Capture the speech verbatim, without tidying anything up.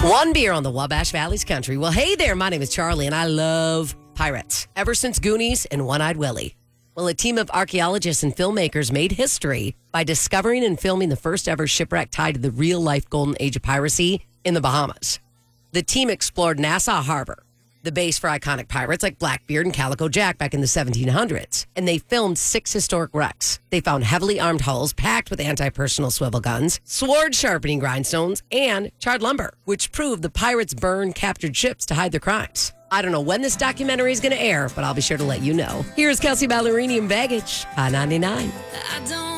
One beer on the Wabash Valley's country. Well, hey there, my name is Charlie, and I love pirates. Ever since Goonies and One-Eyed Willie. Well, a team of archaeologists and filmmakers made history by discovering and filming the first ever shipwreck tied to the real-life golden age of piracy in the Bahamas. The team explored Nassau Harbor, the base for iconic pirates like Blackbeard and Calico Jack back in the seventeen hundreds. And they filmed six historic wrecks. They found heavily armed hulls packed with anti-personnel swivel guns, sword-sharpening grindstones, and charred lumber, which proved the pirates burned captured ships to hide their crimes. I don't know when this documentary is going to air, but I'll be sure to let you know. Here's Kelsey Ballerini and Baggage, I ninety-nine.